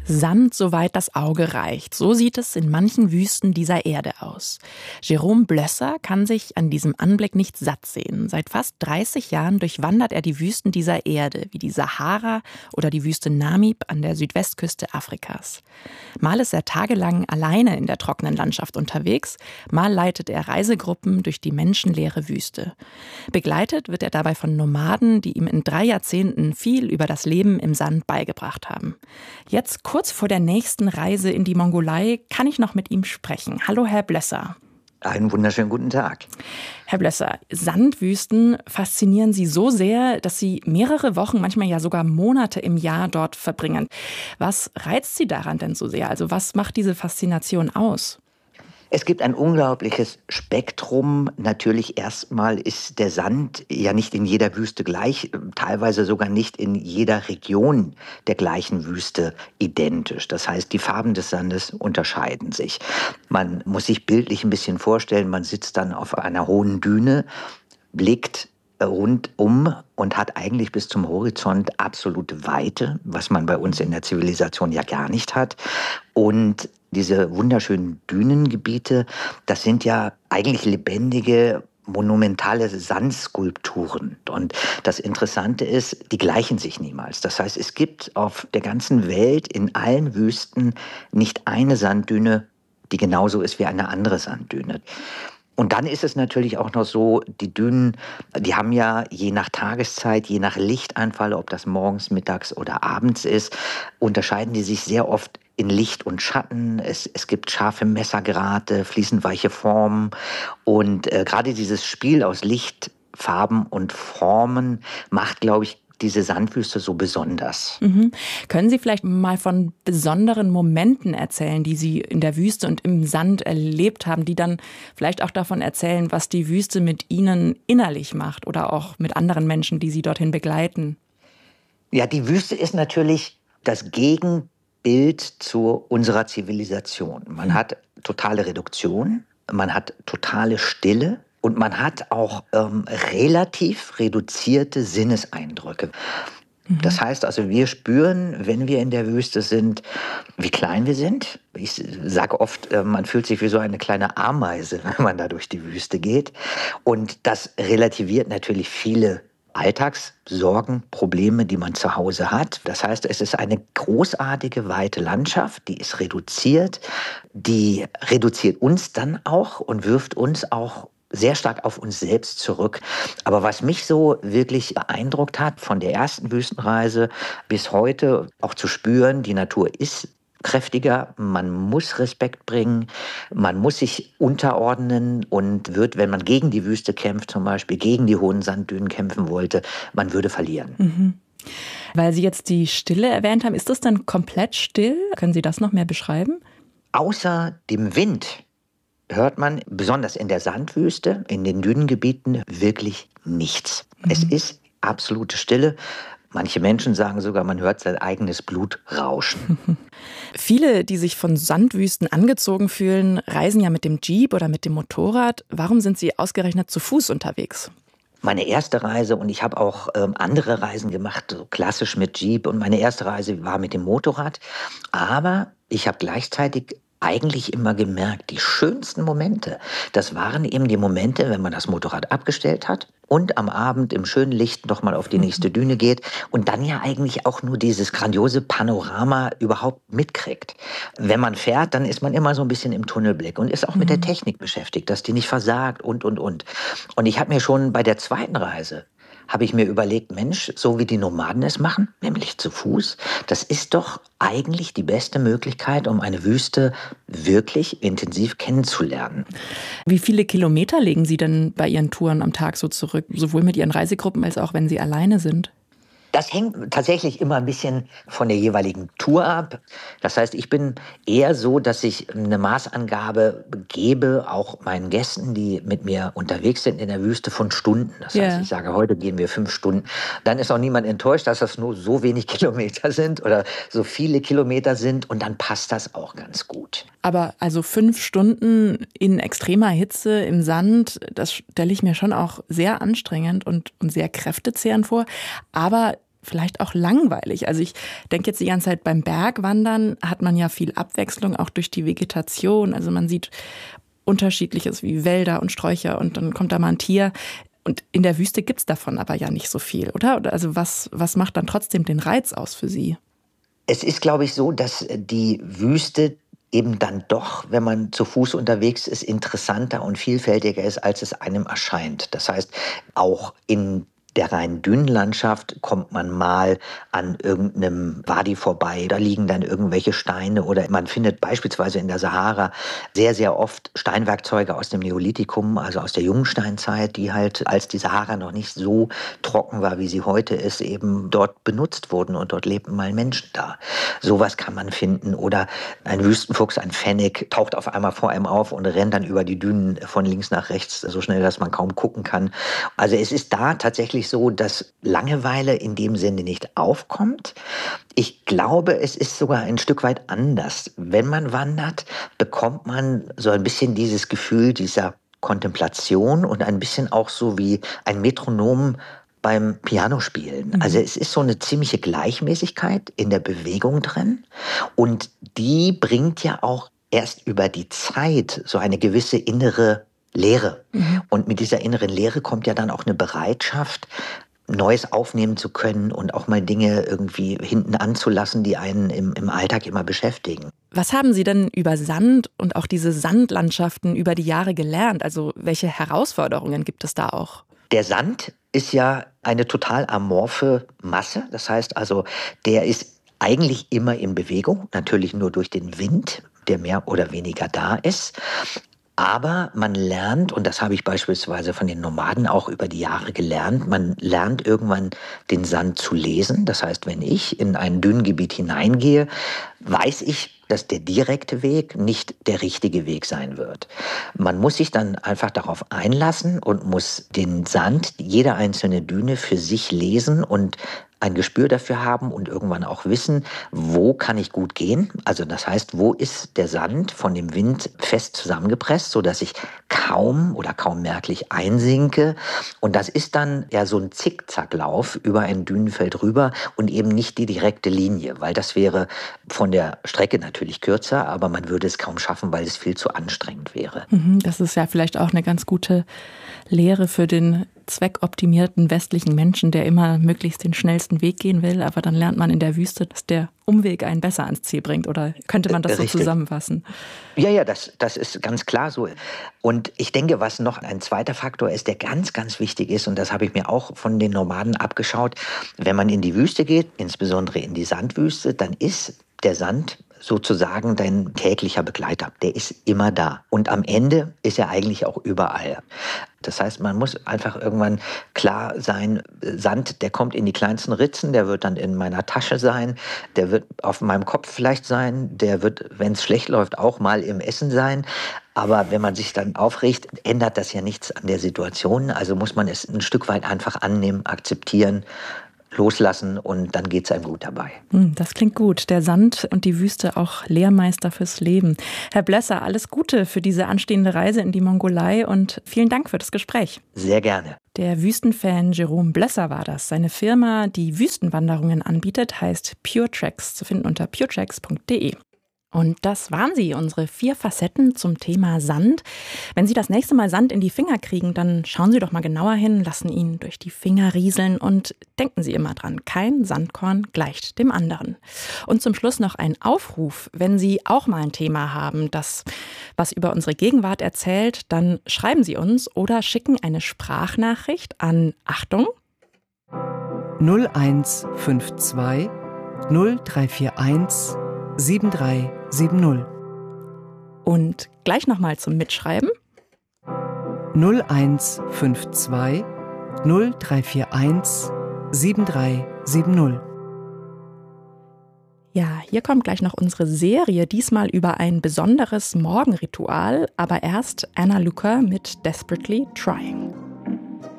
Sand, soweit das Auge reicht. So sieht es in manchen Wüsten dieser Erde aus. Jérôme Blösser kann sich an diesem Anblick nicht satt sehen. Seit fast 30 Jahren durchwandert er die Wüsten dieser Erde, wie die Sahara oder die Wüste Namib an der Südwestküste Afrikas. Mal ist er tagelang alleine in der trockenen Landschaft unterwegs, mal leitet er Reisegruppen durch die menschenleere Wüste. Begleitet wird er dabei von Nomaden, die ihm in 3 Jahrzehnten viel über das Leben im Sand beigebracht haben. Jetzt, kurz vor der nächsten Reise in die Mongolei, kann ich noch mit ihm sprechen. Hallo, Herr Blösser. Einen wunderschönen guten Tag. Herr Blösser, Sandwüsten faszinieren Sie so sehr, dass Sie mehrere Wochen, manchmal ja sogar Monate im Jahr dort verbringen. Was reizt Sie daran denn so sehr? Also was macht diese Faszination aus? Es gibt ein unglaubliches Spektrum. Natürlich erstmal ist der Sand ja nicht in jeder Wüste gleich, teilweise sogar nicht in jeder Region der gleichen Wüste identisch. Das heißt, die Farben des Sandes unterscheiden sich. Man muss sich bildlich ein bisschen vorstellen, man sitzt dann auf einer hohen Düne, blickt rundum und hat eigentlich bis zum Horizont absolute Weite, was man bei uns in der Zivilisation ja gar nicht hat. Und diese wunderschönen Dünengebiete, das sind ja eigentlich lebendige, monumentale Sandskulpturen. Und das Interessante ist, die gleichen sich niemals. Das heißt, es gibt auf der ganzen Welt in allen Wüsten nicht eine Sanddüne, die genauso ist wie eine andere Sanddüne. Und dann ist es natürlich auch noch so, die Dünen, die haben ja je nach Tageszeit, je nach Lichteinfall, ob das morgens, mittags oder abends ist, unterscheiden die sich sehr oft in Licht und Schatten. Es gibt scharfe Messergrate, fließend weiche Formen. Und gerade dieses Spiel aus Licht, Farben und Formen macht, glaube ich, diese Sandwüste so besonders. Können Sie vielleicht mal von besonderen Momenten erzählen, die Sie in der Wüste und im Sand erlebt haben, die dann vielleicht auch davon erzählen, was die Wüste mit Ihnen innerlich macht oder auch mit anderen Menschen, die Sie dorthin begleiten? Ja, die Wüste ist natürlich das Gegenbild zu unserer Zivilisation. Man hat totale Reduktion, man hat totale Stille. Und man hat auch relativ reduzierte Sinneseindrücke. Das heißt also, wir spüren, wenn wir in der Wüste sind, wie klein wir sind. Ich sage oft, man fühlt sich wie so eine kleine Ameise, wenn man da durch die Wüste geht. Und das relativiert natürlich viele Alltagssorgen, Probleme, die man zu Hause hat. Das heißt, es ist eine großartige, weite Landschaft, die ist reduziert. Die reduziert uns dann auch und wirft uns auch sehr stark auf uns selbst zurück. Aber was mich so wirklich beeindruckt hat, von der ersten Wüstenreise bis heute auch zu spüren, die Natur ist kräftiger, man muss Respekt bringen, man muss sich unterordnen und wird, wenn man gegen die Wüste kämpft, zum Beispiel gegen die hohen Sanddünen kämpfen wollte, man würde verlieren. Weil Sie jetzt die Stille erwähnt haben, ist das dann komplett still? Können Sie das noch mehr beschreiben? Außer dem Wind hört man, besonders in der Sandwüste, in den Dünengebieten, wirklich nichts. Es ist absolute Stille. Manche Menschen sagen sogar, man hört sein eigenes Blut rauschen. Viele, die sich von Sandwüsten angezogen fühlen, reisen ja mit dem Jeep oder mit dem Motorrad. Warum sind Sie ausgerechnet zu Fuß unterwegs? Meine erste Reise, und ich habe auch andere Reisen gemacht, so klassisch mit Jeep, und meine erste Reise war mit dem Motorrad. Aber ich habe gleichzeitig eigentlich immer gemerkt, die schönsten Momente, das waren eben die Momente, wenn man das Motorrad abgestellt hat und am Abend im schönen Licht noch mal auf die nächste Düne geht und dann ja eigentlich auch nur dieses grandiose Panorama überhaupt mitkriegt. Wenn man fährt, dann ist man immer so ein bisschen im Tunnelblick und ist auch mit der Technik beschäftigt, dass die nicht versagt und. Und ich habe mir schon bei der zweiten Reise habe ich mir überlegt, Mensch, so wie die Nomaden es machen, nämlich zu Fuß, das ist doch eigentlich die beste Möglichkeit, um eine Wüste wirklich intensiv kennenzulernen. Wie viele Kilometer legen Sie denn bei Ihren Touren am Tag so zurück, sowohl mit Ihren Reisegruppen als auch wenn Sie alleine sind? Das hängt tatsächlich immer ein bisschen von der jeweiligen Tour ab. Das heißt, ich bin eher so, dass ich eine Maßangabe gebe, auch meinen Gästen, die mit mir unterwegs sind in der Wüste, von Stunden. Das heißt, ich sage, heute gehen wir 5 Stunden. Dann ist auch niemand enttäuscht, dass das nur so wenig Kilometer sind oder so viele Kilometer sind. Und dann passt das auch ganz gut. Aber also 5 Stunden in extremer Hitze im Sand, das stelle ich mir schon auch sehr anstrengend und sehr kräftezehrend vor. Aber vielleicht auch langweilig. Also ich denke jetzt die ganze Zeit, beim Bergwandern hat man ja viel Abwechslung, auch durch die Vegetation. Also man sieht Unterschiedliches wie Wälder und Sträucher und dann kommt da mal ein Tier. Und in der Wüste gibt's davon aber ja nicht so viel, oder? Also was macht dann trotzdem den Reiz aus für Sie? Es ist, glaube ich, so, dass die Wüste eben dann doch, wenn man zu Fuß unterwegs ist, interessanter und vielfältiger ist, als es einem erscheint. Das heißt, auch in der reinen Dünenlandschaft kommt man mal an irgendeinem Wadi vorbei. Da liegen dann irgendwelche Steine oder man findet beispielsweise in der Sahara sehr, sehr oft Steinwerkzeuge aus dem Neolithikum, also aus der Jungsteinzeit, die halt, als die Sahara noch nicht so trocken war, wie sie heute ist, eben dort benutzt wurden und dort lebten mal Menschen da. Sowas kann man finden. Oder ein Wüstenfuchs, ein Fennec, taucht auf einmal vor einem auf und rennt dann über die Dünen von links nach rechts, so schnell, dass man kaum gucken kann. Also es ist da tatsächlich so, dass Langeweile in dem Sinne nicht aufkommt. Ich glaube, es ist sogar ein Stück weit anders. Wenn man wandert, bekommt man so ein bisschen dieses Gefühl dieser Kontemplation und ein bisschen auch so wie ein Metronom beim Pianospielen. Also es ist so eine ziemliche Gleichmäßigkeit in der Bewegung drin und die bringt ja auch erst über die Zeit so eine gewisse innere Leere. Und mit dieser inneren Leere kommt ja dann auch eine Bereitschaft, Neues aufnehmen zu können und auch mal Dinge irgendwie hinten anzulassen, die einen im Alltag immer beschäftigen. Was haben Sie denn über Sand und auch diese Sandlandschaften über die Jahre gelernt? Also welche Herausforderungen gibt es da auch? Der Sand ist ja eine total amorphe Masse. Das heißt also, der ist eigentlich immer in Bewegung, natürlich nur durch den Wind, der mehr oder weniger da ist. Aber man lernt, und das habe ich beispielsweise von den Nomaden auch über die Jahre gelernt, man lernt irgendwann den Sand zu lesen. Das heißt, wenn ich in ein Dünengebiet hineingehe, weiß ich, dass der direkte Weg nicht der richtige Weg sein wird. Man muss sich dann einfach darauf einlassen und muss den Sand, jede einzelne Düne für sich lesen und ein Gespür dafür haben und irgendwann auch wissen, wo kann ich gut gehen. Also das heißt, wo ist der Sand von dem Wind fest zusammengepresst, sodass ich kaum oder kaum merklich einsinke. Und das ist dann ja so ein Zickzacklauf über ein Dünenfeld rüber und eben nicht die direkte Linie, weil das wäre von der Strecke natürlich kürzer, aber man würde es kaum schaffen, weil es viel zu anstrengend wäre. Das ist ja vielleicht auch eine ganz gute Lehre für den zweckoptimierten westlichen Menschen, der immer möglichst den schnellsten Weg gehen will, aber dann lernt man in der Wüste, dass der Umweg einen besser ans Ziel bringt, oder könnte man das so zusammenfassen? Ja, das ist ganz klar so. Und ich denke, was noch ein zweiter Faktor ist, der ganz, ganz wichtig ist, und das habe ich mir auch von den Nomaden abgeschaut, wenn man in die Wüste geht, insbesondere in die Sandwüste, dann ist der Sand sozusagen dein täglicher Begleiter. Der ist immer da. Und am Ende ist er eigentlich auch überall. Das heißt, man muss einfach irgendwann klar sein, Sand, der kommt in die kleinsten Ritzen, der wird dann in meiner Tasche sein, der wird auf meinem Kopf vielleicht sein, der wird, wenn es schlecht läuft, auch mal im Essen sein. Aber wenn man sich dann aufregt, ändert das ja nichts an der Situation. Also muss man es ein Stück weit einfach annehmen, akzeptieren, loslassen und dann geht es einem gut dabei. Das klingt gut. Der Sand und die Wüste auch Lehrmeister fürs Leben. Herr Blösser, alles Gute für diese anstehende Reise in die Mongolei und vielen Dank für das Gespräch. Sehr gerne. Der Wüstenfan Jerome Blösser war das. Seine Firma, die Wüstenwanderungen anbietet, heißt PureTracks, zu finden unter puretracks.de. Und das waren sie, unsere 4 Facetten zum Thema Sand. Wenn Sie das nächste Mal Sand in die Finger kriegen, dann schauen Sie doch mal genauer hin, lassen ihn durch die Finger rieseln und denken Sie immer dran, kein Sandkorn gleicht dem anderen. Und zum Schluss noch ein Aufruf, wenn Sie auch mal ein Thema haben, das was über unsere Gegenwart erzählt, dann schreiben Sie uns oder schicken eine Sprachnachricht an, Achtung, 0152 0341 7370. Und gleich nochmal zum Mitschreiben. 0152 0341 7370. Ja, hier kommt gleich noch unsere Serie, diesmal über ein besonderes Morgenritual, aber erst Anna Luker mit Desperately Trying.